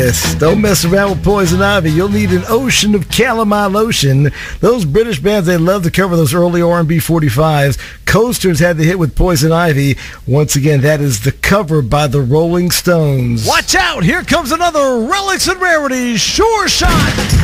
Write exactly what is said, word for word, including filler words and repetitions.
Yes, don't mess around with Poison Ivy. You'll need an ocean of calamine lotion. Those British bands, they love to cover those early R and B forty-fives. Coasters had the hit with Poison Ivy. Once again, that is the cover by the Rolling Stones. Watch out! Here comes another Relics and Rarities Sure Shot!